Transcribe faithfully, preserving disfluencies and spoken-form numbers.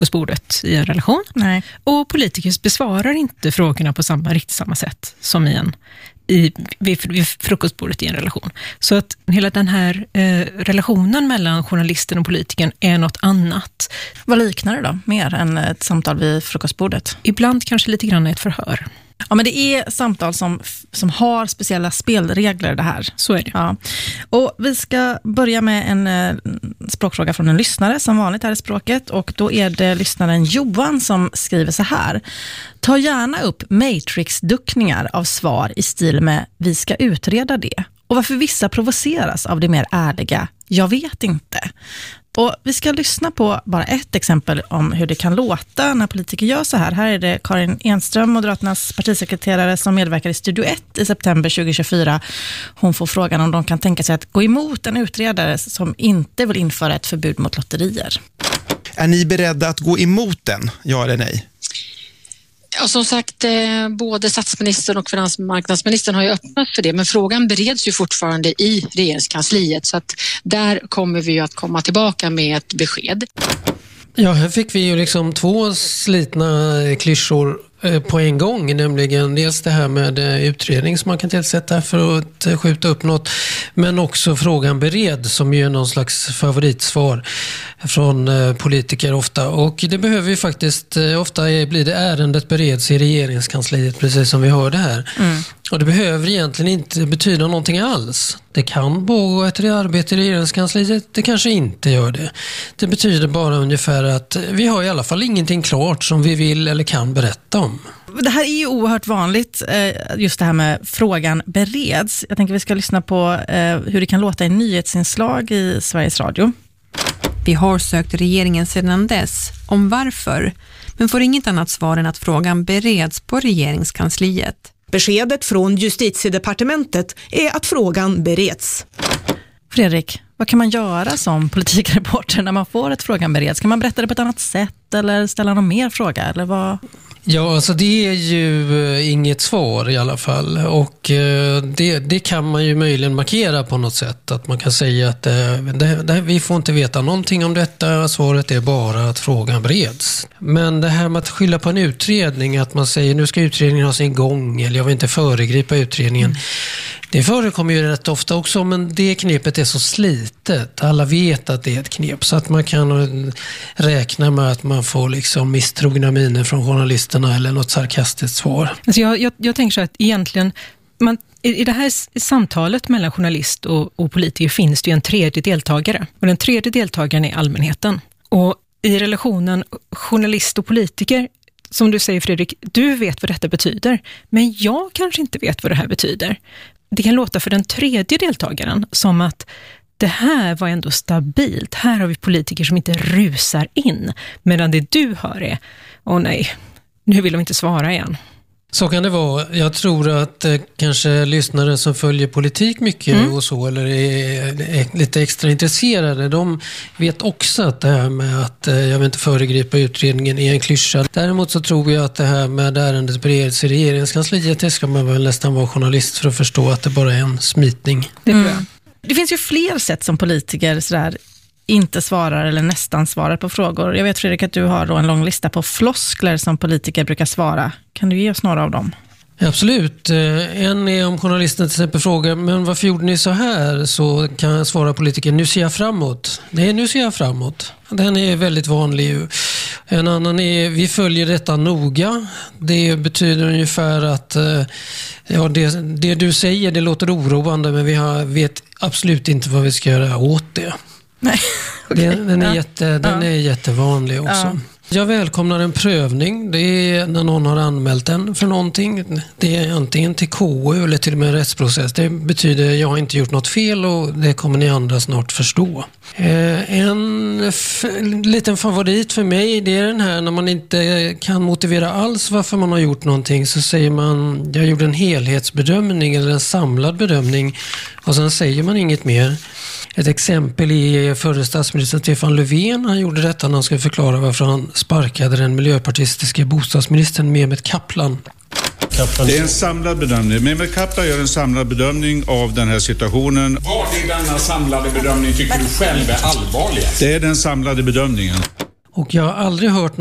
frukostbordet i en relation. Nej. Och politiker besvarar inte frågorna på samma, riktigt samma sätt som i en, i, vid, vid frukostbordet i en relation. Så att hela den här eh, relationen mellan journalisten och politikern är något annat. Vad liknar det då mer än ett samtal vid frukostbordet? Ibland kanske lite grann ett förhör. Ja, men det är samtal som, som har speciella spelregler det här. Så är det. Ja. Och vi ska börja med en eh, språkfråga från en lyssnare som vanligt här i Språket. Och då är det lyssnaren Johan som skriver så här. Ta gärna upp Matrix-duckningar av svar i stil med vi ska utreda det. Och varför vissa provoceras av det mer ärliga jag vet inte. Och vi ska lyssna på bara ett exempel om hur det kan låta när politiker gör så här. Här är det Karin Enström, Moderaternas partisekreterare, som medverkar i Studio ett i september tjugohundratjugofyra. Hon får frågan om de kan tänka sig att gå emot en utredare som inte vill införa ett förbud mot lotterier. Är ni beredda att gå emot den? Ja eller nej? Ja, som sagt, både statsministern och finansmarknadsministern har ju öppnat för det, men frågan bereds ju fortfarande i regeringskansliet, så att där kommer vi ju att komma tillbaka med ett besked. Ja, här fick vi ju liksom två slitna klyschor på en gång, nämligen dels det här med utredning som man kan tillsätta för att skjuta upp något, men också frågan bered som ju är någon slags favoritsvar från politiker ofta, och det behöver ju faktiskt ofta bli det ärendet bereds i regeringskansliet, precis som vi hörde här. Mm. Och det behöver egentligen inte betyda någonting alls. Det kan pågå ett arbete i regeringskansliet, det kanske inte gör det. Det betyder bara ungefär att vi har i alla fall ingenting klart som vi vill eller kan berätta om. Det här är ju oerhört vanligt, just det här med frågan bereds. Jag tänker vi ska lyssna på hur det kan låta i nyhetsinslag i Sveriges Radio. Vi har sökt regeringen sedan dess om varför, men får inget annat svar än att frågan bereds på regeringskansliet. Beskedet från Justitiedepartementet är att frågan bereds. Fredrik, vad kan man göra som politikreporter när man får ett frågan bereds? Kan man berätta det på ett annat sätt eller ställa någon mer fråga? Eller vad? Ja, alltså det är ju inget svar i alla fall, och det, det kan man ju möjligen markera på något sätt, att man kan säga att det, det, vi får inte veta någonting om detta, svaret är bara att frågan bereds. Men det här med att skylla på en utredning, att man säger nu ska utredningen ha sin gång eller jag vill inte föregripa utredningen, mm. det förekommer ju rätt ofta också, men det knepet är så slitet. Alla vet att det är ett knep, så att man kan räkna med att man får liksom misstrogna miner från journalisterna eller något sarkastiskt svar. Alltså jag, jag, jag tänker så att egentligen, man, i det här samtalet mellan journalist och, och politiker finns det ju en tredje deltagare. Och den tredje deltagaren är allmänheten. Och i relationen journalist och politiker, som du säger Fredrik, du vet vad detta betyder. Men jag kanske inte vet vad det här betyder. Det kan låta för den tredje deltagaren som att det här var ändå stabilt. Här har vi politiker som inte rusar in. Medan det du hör är, åh nej, nu vill de inte svara igen. Så kan det vara. Jag tror att eh, kanske lyssnare som följer politik mycket mm. och så, eller är, är lite extra intresserade, de vet också att det här med att eh, jag vill inte föregripa utredningen är en klyscha. Däremot så tror jag att det här med ärendet bereds i regeringskansliet, det ska man väl nästan vara journalist för att förstå att det bara är en smitning. Det, mm. det finns ju fler sätt som politiker sådär inte svarar eller nästan svarar på frågor. Jag vet Fredrik att du har då en lång lista på floskler som politiker brukar svara. Kan du ge oss några av dem? Absolut. En är om journalisten till exempel frågar, men varför gjorde ni så här? Så kan jag svara politiker, nu ser jag framåt. Nej, nu ser jag framåt. Den är väldigt vanlig. En annan är, vi följer detta noga. Det betyder ungefär att ja, det, det du säger, det låter oroande, men vi har, vet absolut inte vad vi ska göra åt det. Nej. Okay. Den, den, är, ja. jätte, den ja. är jättevanlig också. Ja. Jag välkomnar en prövning. Det är när någon har anmält den för någonting. Det är antingen till K U eller till och med en rättsprocess. Det betyder att jag har inte gjort något fel och det kommer ni andra snart förstå. Eh, en f- liten favorit för mig, det är den här när man inte kan motivera alls varför man har gjort någonting, så säger man jag gjorde en helhetsbedömning eller en samlad bedömning och sen säger man inget mer. Ett exempel är förre statsminister Stefan Löfven. Han gjorde detta när han skulle förklara varför han sparkade den miljöpartistiska bostadsministern Mehmet Kaplan. Kaplan. Det är en samlad bedömning. Mehmet Kaplan gör en samlad bedömning av den här situationen. Vad är denna samlade bedömning tycker du själv är allvarligast? Det är den samlade bedömningen. Och jag har aldrig hört